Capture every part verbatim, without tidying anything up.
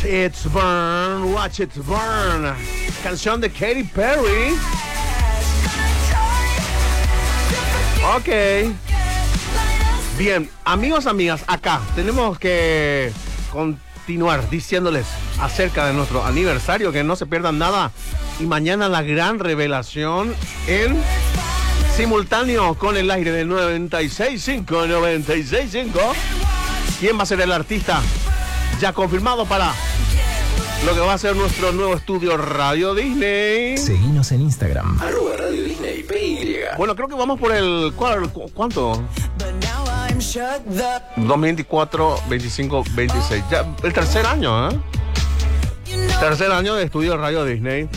It Burn, Watch It Burn. Canción de Katy Perry. Ok. Bien, amigos, amigas, acá tenemos que continuar diciéndoles acerca de nuestro aniversario, que no se pierdan nada. Y mañana la gran revelación en simultáneo con el aire de noventa y seis punto cinco, noventa y seis punto cinco. ¿Quién va a ser el artista? Ya confirmado para lo que va a ser nuestro nuevo estudio Radio Disney. Seguinos en Instagram. Arroba Radio Disney P Y. Bueno, creo que vamos por el... ¿cuál, cu- ¿Cuánto? dos mil veinticuatro, veinticinco, veintiséis. Ya, el tercer año, ¿eh? Tercer año de estudio Radio Disney.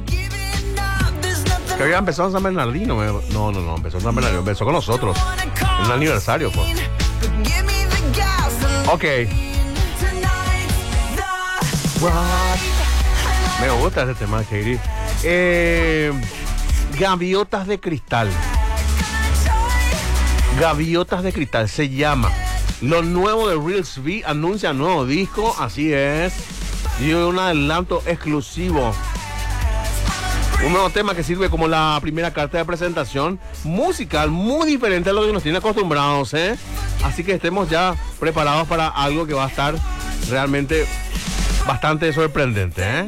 Que había empezado en San Bernardino. No, no, no, empezó en San Bernardino. Empezó con nosotros. En un aniversario, pues. Ok. Me gusta este tema, Katie. Eh, Gaviotas de Cristal. Gaviotas de Cristal se llama. Lo nuevo de Reels V anuncia nuevo disco, así es. Y un adelanto exclusivo. Un nuevo tema que sirve como la primera carta de presentación musical, muy diferente a lo que nos tiene acostumbrados, ¿eh? Así que estemos ya preparados para algo que va a estar realmente bastante sorprendente, ¿eh?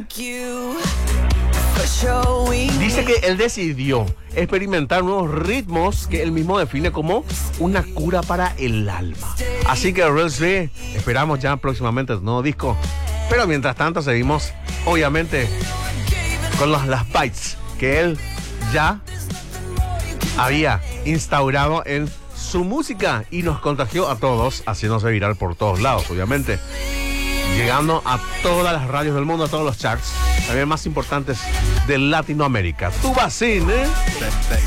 Dice que él decidió experimentar nuevos ritmos que él mismo define como una cura para el alma. Así que Reels V, esperamos ya próximamente el nuevo disco. Pero mientras tanto seguimos, obviamente, con los, las bites que él ya había instaurado en su música y nos contagió a todos, haciéndose viral por todos lados, obviamente, llegando a todas las radios del mundo, a todos los charts, también más importantes de Latinoamérica. Tu vacín, ¿eh?